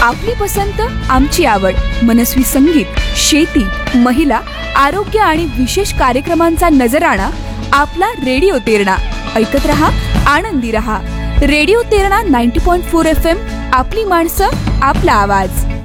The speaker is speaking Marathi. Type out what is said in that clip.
आपली पसंत आमची आवड, मनस्वी संगीत, शेती, महिला, आरोग्य आणि विशेष कार्यक्रमांचा नजराणा आपला रेडिओ तेरणा. ऐकत रहा, आनंदी रहा. Radio Terna 90.4 FM. आपली माणसं, आपला आवाज.